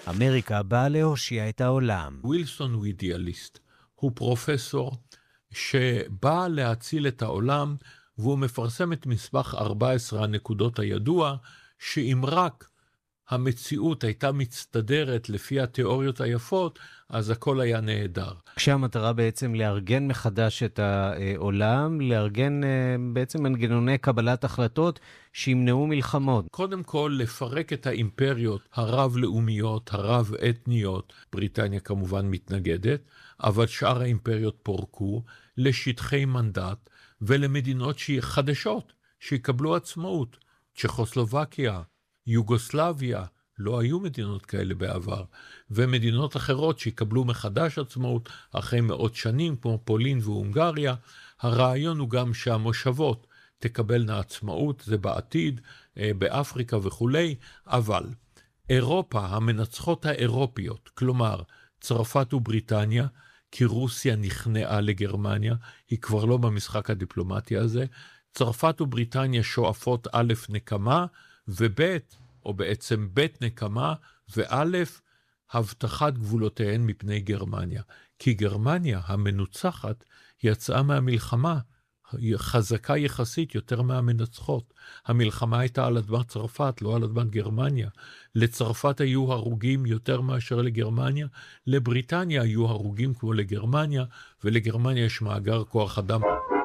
אמריקה באה להושיע את העולם. ווילסון הוא אידיאליסט. הוא פרופסור שבא להציל את העולם, והוא מפרסם את מסמך 14 הנקודות הידוע, שאם רק המציאות הייתה מצטדרת לפי התיאוריות היפות, אז הכל היה נהדר. כשהמטרה בעצם לארגן מחדש את העולם, לארגן בעצם מנגנוני קבלת החלטות שימנעו מלחמות. קודם כל לפרק את האימפריות הרב-לאומיות, הרב-אתניות, בריטניה כמובן מתנגדת, אבל שאר האימפריות פורקו לשטחי מנדט ולמדינות חדשות שיקבלו עצמאות. צ'כוסלובקיה, יוגוסלביה, לא היו מדינות כאלה בעבר, ומדינות אחרות שיקבלו מחדש עצמאות אחרי מאות שנים, כמו פולין והונגריה. הרעיון הוא גם שהמושבות תקבלנה עצמאות, זה בעתיד, באפריקה וכולי, אבל אירופה, המנצחות האירופיות, כלומר צרפת ובריטניה, כי רוסיה נכנעה לגרמניה, היא כבר לא במשחק הדיפלומטי הזה, צרפת ובריטניה שואפות א' נקמה, וב' או בעצם ב' נקמה, וא' הבטחת גבולותיהן מפני גרמניה. כי גרמניה המנוצחת יצאה מהמלחמה, חזקה יחסית יותר מהמנצחות. המלחמה הייתה על אדמת צרפת, לא על אדמת גרמניה. לצרפת היו הרוגים יותר מאשר לגרמניה, לבריטניה היו הרוגים כמו לגרמניה, ולגרמניה יש מאגר כוח אדם.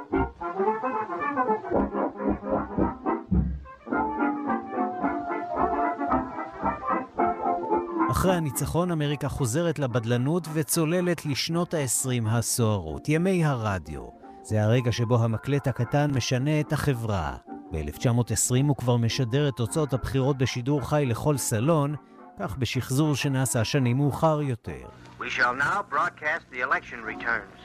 אחרי הניצחון אמריקה חוזרת לבדלנות וצוללת לשנות ה-20 הסוערות, ימי הרדיו. זה הרגע שבו המקלט הקטן משנה את החברה. ב-1920 הוא כבר משדר את תוצאות הבחירות בשידור חי לכל סלון, כך בשחזור שנעשה שנים מאוחר יותר. We shall now broadcast the election returns.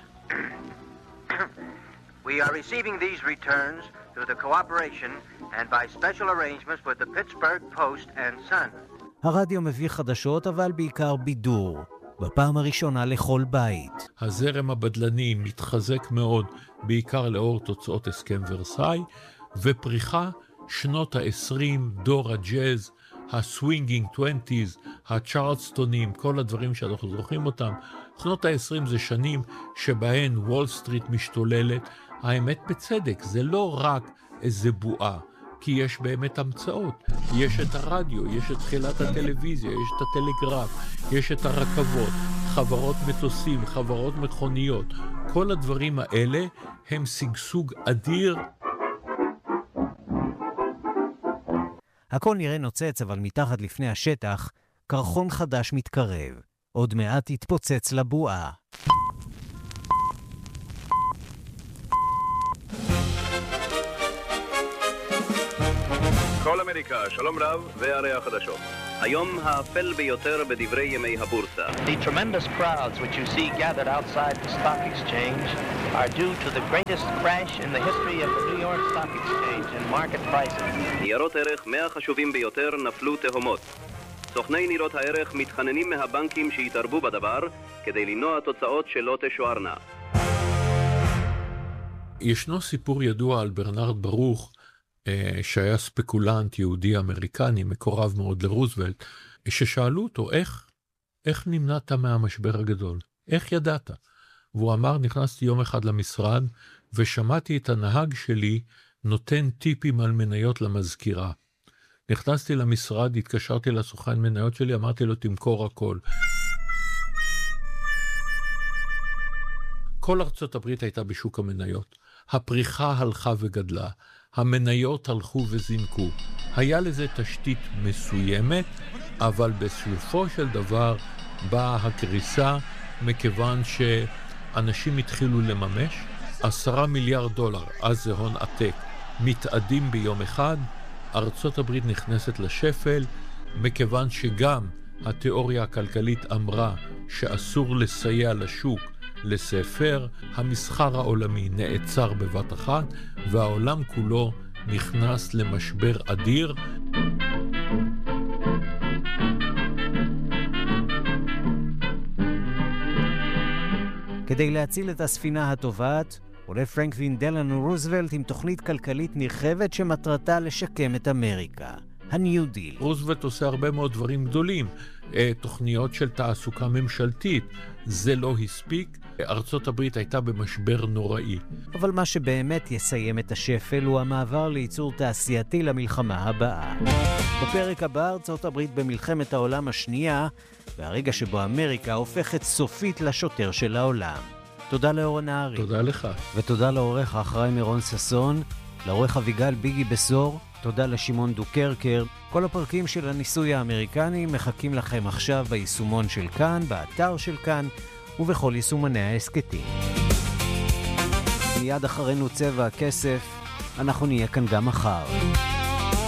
We are receiving these returns through the cooperation and by special arrangements with the Pittsburgh Post and Sun. הרדיו מביא חדשות, אבל בעיקר בידור. בפעם הראשונה לכל בית. הזרם הבדלני מתחזק מאוד, בעיקר לאור תוצאות הסכם ורסאי, ופריחה שנות ה-20, דור הג'אז, הסווינגינג 20s, הצ'ארלסטונים, כל הדברים שאנחנו זוכרים אותם. שנות ה-20 זה שנים שבהן וול סטריט משתוללת. האמת בצדק, זה לא רק איזה בועה, כי יש באמת המצאות. יש את הרדיו, יש את תחילת הטלוויזיה, יש את הטלגרף, יש את הרכבות, חברות מטוסים, חברות מכוניות. כל הדברים האלה הם סגסוג אדיר. הכל נראה נוצץ, אבל מתחת לפני השטח, קרחון חדש מתקרב. עוד מעט יתפוצץ לבועה. כל אמריקה, שלום רב, והרי החדשות. היום האפל ביותר בדברי ימי הבורסה. The tremendous crowds which you see gathered outside the stock exchange are due to the greatest crash in the history of the New York Stock Exchange in market prices. ניירות ערך 100 החשובים ביותר נפלו תהומות. סוכני ניירות הערך מתחננים מהבנקים שיתערבו בדבר כדי למנוע תוצאות שלא תשוערנה. ישנו סיפור ידוע על ברנרד ברוך, שהיה ספקולנט יהודי אמריקני, מקורב מאוד לרוזוולט, ששאלו אותו, איך נמנעת מהמשבר הגדול? איך ידעת? והוא אמר, נכנסתי יום אחד למשרד, ושמעתי את הנהג שלי נותן טיפים על מניות למזכירה. נכנסתי למשרד, התקשרתי לסוכן מניות שלי, אמרתי לו, תמכור הכל. כל ארצות הברית הייתה בשוק המניות. הפריחה הלכה וגדלה. המניות הלכו וזינקו. היה לזה תשתית מסוימת, אבל בסופו של דבר באה הקריסה, מכיוון שאנשים התחילו לממש. 10 מיליארד דולר, אז זה הון עתק, מתאדים ביום אחד. ארצות הברית נכנסת לשפל, מכיוון שגם התיאוריה הכלכלית אמרה שאסור לסייע לשוק לספר, המסחר העולמי נעצר בבת אחת, והעולם כולו נכנס למשבר אדיר. כדי להציל את הספינה הטובעת, עולה פרנקלין דלאנו רוזוולט עם תוכנית כלכלית נרחבת שמטרתה לשקם את אמריקה. הניו דיל. רוזוולט עושה הרבה מאוד דברים גדולים, תוכניות של תעסוקה ממשלתית, זה לא הספיק. ארצות הברית הייתה במשבר נוראי. אבל מה שבאמת יסיים את השפל הוא המעבר לייצור תעשייתי למלחמה הבאה. בפרק הבא ארצות הברית במלחמת העולם השנייה, והרגע שבו אמריקה הופכת סופית לשוטר של העולם. תודה לאורן נהרי. תודה לך. ותודה לעורך האחראי מירון ששון, לעורך אביגל ביגי בסור, תודה לשמעון דוקרקר. כל הפרקים של הניסוי האמריקני מחכים לכם עכשיו ביישומון של כאן, באתר של כאן, ובכל יישומני העסקתים. מיד אחרינו צבע הכסף, אנחנו נהיה כאן גם מחר.